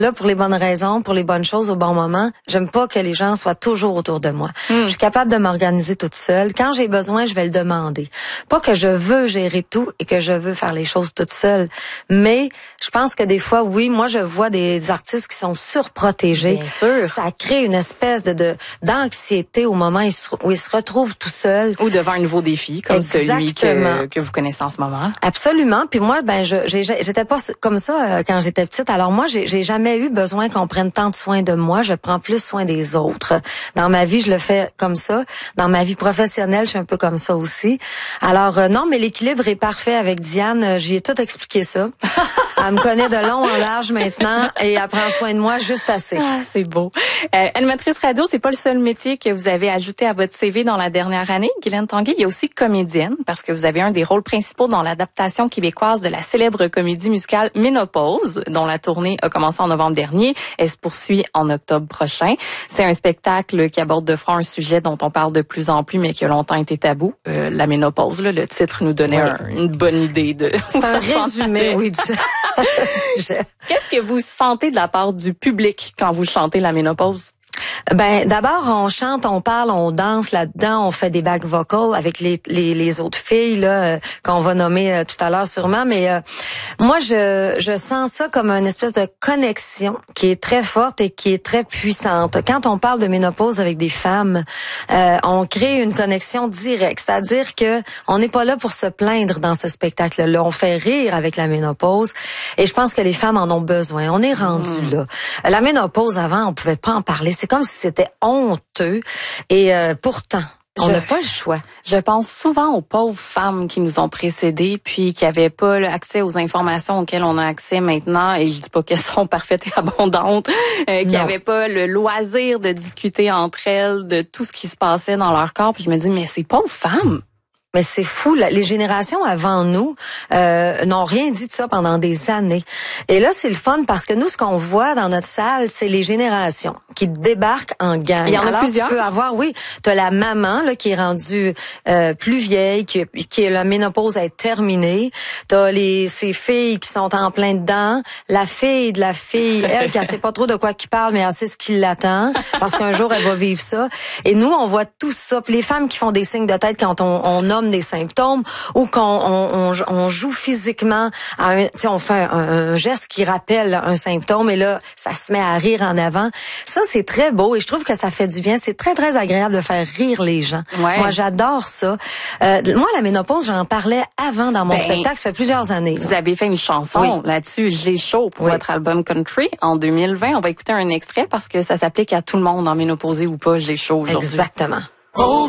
là pour les bonnes raisons, pour les bonnes choses au bon moment. J'aime pas que les gens soient toujours autour de moi. Je suis capable de m'organiser toute seule. Quand j'ai besoin, je vais le demander. Pas que je veux gérer tout et que je veux faire les choses toute seule, mais je pense que des fois, oui, moi je vois des artistes qui sont surprotégés. Bien sûr. Ça crée une espèce d'anxiété au moment où ils se retrouvent tout seuls. Ou devant un nouveau défi, comme celui que vous connaissez en ce moment. Absolument. Puis moi, j'étais pas comme ça quand j'étais petite. Alors moi, j'ai jamais eu besoin qu'on prenne tant de soin de moi. Je prends plus soin des autres. Dans ma vie, je le fais comme ça. Dans ma vie professionnelle, je suis un peu comme ça aussi. Alors non, mais l'équilibre est parfait avec Diane. J'y ai tout expliqué ça. Elle me connaît de long en large maintenant et elle prend soin de moi juste assez. Ah, c'est beau. Animatrice radio, c'est pas le seul métier que vous avez ajouté à votre CV dans la dernière année, Guylaine Tanguay. Il y a aussi comédienne, parce que vous avez un des rôles principaux dans l'adaptation québécoise de la célèbre comédie musicale Ménopause, dont la tournée a commencé en novembre dernier. Elle se poursuit en octobre prochain. C'est un spectacle qui aborde de front un sujet dont on parle de plus en plus, mais qui a longtemps été tabou. La ménopause, là, le titre nous donnait une bonne idée de... C'est un résumé, oui, du sujet. Qu'est-ce que vous sentez de la part du public quand vous chantez la ménopause? Ben d'abord on chante, on parle, on danse là-dedans, on fait des back vocals avec les autres filles là qu'on va nommer tout à l'heure sûrement, mais moi je sens ça comme une espèce de connexion qui est très forte et qui est très puissante. Quand on parle de ménopause avec des femmes, on crée une connexion directe, c'est-à-dire que on n'est pas là pour se plaindre dans ce spectacle-là, on fait rire avec la ménopause et je pense que les femmes en ont besoin. On est rendu là. La ménopause avant, on pouvait pas en parler, c'est comme si c'était honteux et pourtant on n'a pas le choix. Je pense souvent aux pauvres femmes qui nous ont précédées puis qui avaient pas accès aux informations auxquelles on a accès maintenant, et je dis pas qu'elles sont parfaites et abondantes, qui avaient pas le loisir de discuter entre elles de tout ce qui se passait dans leur corps, puis je me dis mais ces pauvres femmes. Mais c'est fou, les générations avant nous n'ont rien dit de ça pendant des années. Et là, c'est le fun parce que nous, ce qu'on voit dans notre salle, c'est les générations qui débarquent en gang. Il y en a plusieurs. Tu peux avoir, oui, t'as la maman là qui est rendue plus vieille, qui est la ménopause à être terminée. T'as ces filles qui sont en plein dedans. La fille de la fille, elle, qui sait pas trop de quoi qu'il parle, mais elle sait ce qui l'attend parce qu'un jour elle va vivre ça. Et nous, on voit tout ça. Puis les femmes qui font des signes de tête quand on nomme des symptômes ou on joue physiquement à on fait un geste qui rappelle un symptôme et là ça se met à rire en avant. Ça c'est très beau et je trouve que ça fait du bien. C'est très très agréable de faire rire les gens. Ouais. Moi j'adore ça. Moi la ménopause j'en parlais avant dans mon spectacle, ça fait plusieurs années. Vous avez fait une chanson là-dessus, J'ai chaud pour votre album Country en 2020. On va écouter un extrait parce que ça s'applique à tout le monde en ménopausé ou pas. J'ai chaud aujourd'hui. Exactement. Oh